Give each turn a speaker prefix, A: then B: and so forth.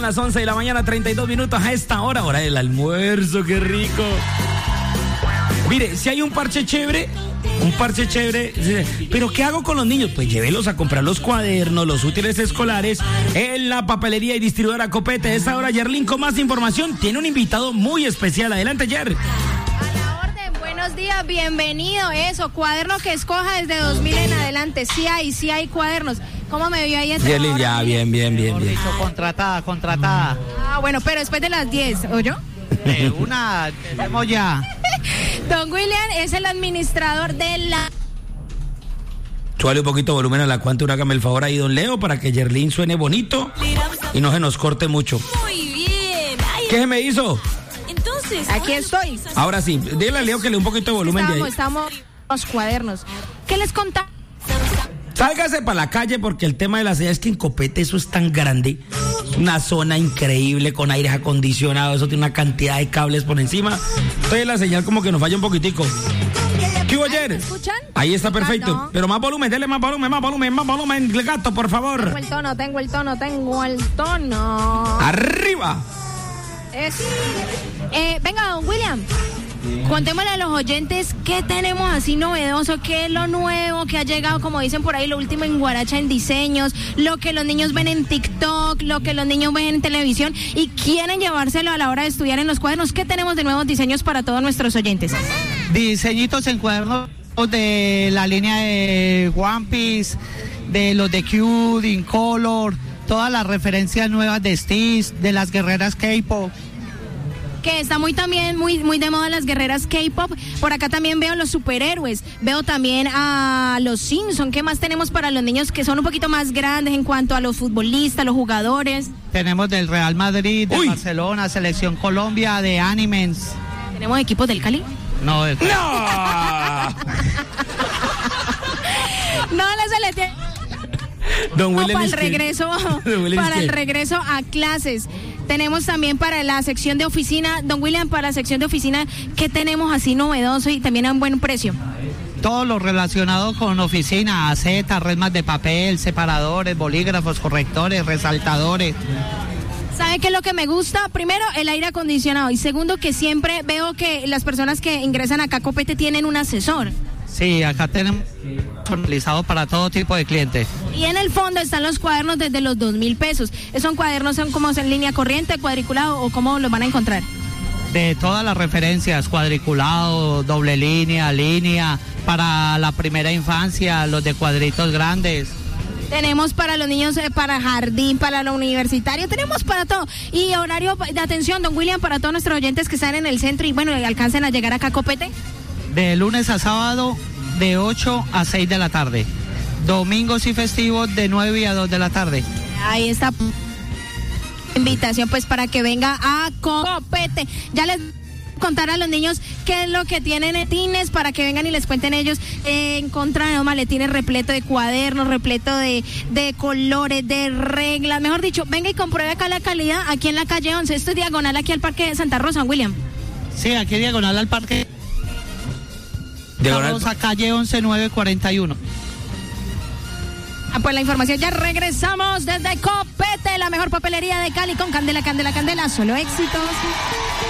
A: Las 11 de la mañana, 32 minutos a esta hora del almuerzo, qué rico. Mire, si hay un parche chévere, pero ¿qué hago con los niños? Pues llévelos a comprar los cuadernos, los útiles escolares en la papelería y distribuidora Copete. A esta hora, Yerlin, con más información, tiene un invitado muy especial. Adelante, Yer.
B: Buenos días, bienvenido. Eso, cuaderno que escoja desde 2000 en adelante. Sí hay cuadernos. ¿Cómo me vio ahí?
A: Yerlin, ya, bien.
C: Dicho, contratada.
B: Ah, bueno, pero después de las 10, ¿o yo?
C: Tenemos ya.
B: Don William es el administrador de la...
A: Súbale un poquito de volumen a la cuenta, hágame el favor ahí, don Leo, para que Yerlin suene bonito y no se nos corte mucho.
D: Muy bien. Ay,
A: ¿Qué se me hizo?
D: Entonces,
B: Aquí estoy.
A: Ahora sí, dile a Leo que le dé un poquito de volumen de ahí.
B: Estamos los cuadernos. ¿Qué les contaba?
A: Sálgase para la calle porque el tema de la señal es que en Copete eso es tan grande. Una zona increíble con aires acondicionados, eso tiene una cantidad de cables por encima. Entonces la señal como que nos falla un poquito. ¿Qué hubo ayer?
B: ¿Me escuchan?
A: Ahí está perfecto.
B: No.
A: Pero más volumen, dele más volumen, el gato, por favor.
B: Tengo el tono.
A: Arriba.
B: Venga, don William. Contémosle a los oyentes qué tenemos así novedoso, qué es lo nuevo que ha llegado, como dicen por ahí, lo último en Guaracha en diseños, lo que los niños ven en TikTok, lo que los niños ven en televisión y quieren llevárselo a la hora de estudiar en los cuadernos. ¿Qué tenemos de nuevos diseños para todos nuestros oyentes?
C: Diseñitos en cuadernos de la línea de One Piece, de los de Cute, Incolor, todas las referencias nuevas de Stitch, de las guerreras K-pop.
B: Que está muy de moda las guerreras K-pop. Por acá también veo los superhéroes, veo también a los Simpsons. ¿Qué más tenemos para los niños que son un poquito más grandes en cuanto a los futbolistas, los jugadores?
C: Tenemos del Real Madrid, de Barcelona, Selección Colombia, de Animens.
B: ¿Tenemos equipos del Cali?
C: No.
B: No se le tiene.
A: Don William
B: Para el regreso a clases. Tenemos también para la sección de oficina, don William, para la sección de oficina, ¿qué tenemos así novedoso y también a un buen precio?
C: Todo lo relacionado con oficina, acetas, resmas de papel, separadores, bolígrafos, correctores, resaltadores.
B: ¿Sabe qué es lo que me gusta? Primero, el aire acondicionado. Y segundo, que siempre veo que las personas que ingresan acá a Copete tienen un asesor.
C: Sí, acá tenemos personalizado para todo tipo de clientes.
B: Y en el fondo están los cuadernos desde los 2,000 pesos. ¿Esos cuadernos son como en línea corriente, cuadriculado o cómo los van a encontrar?
C: De todas las referencias, cuadriculado, doble línea, para la primera infancia, los de cuadritos grandes.
B: Tenemos para los niños, para jardín, para lo universitario, tenemos para todo. Y horario de atención, don William, para todos nuestros oyentes que están en el centro y bueno, alcancen a llegar acá a Copete.
C: De lunes a sábado, de 8 a 6 de la tarde. Domingos y festivos, de 9 a 2 de la tarde.
B: Ahí está. Invitación pues para que venga a Copete. Ya les contar a los niños qué es lo que tienen maletines para que vengan y les cuenten ellos. Encontraron maletines repleto de cuadernos, repleto de colores, de reglas. Mejor dicho, venga y compruebe acá la calidad aquí en la calle 11. Esto es diagonal aquí al Parque de Santa Rosa, William.
C: Sí, aquí diagonal al Parque
A: diagonal.
C: Santa Rosa, calle 11941.
B: Pues la información, ya regresamos desde Copete, la mejor papelería de Cali con candela, solo éxitos.